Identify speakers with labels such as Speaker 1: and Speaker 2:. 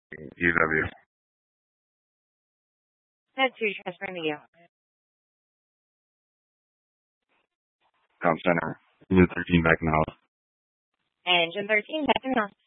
Speaker 1: UW.
Speaker 2: That's 2, transferring to you.
Speaker 1: Town Center. Engine 13 back in the house.
Speaker 2: Engine 13, back in the house.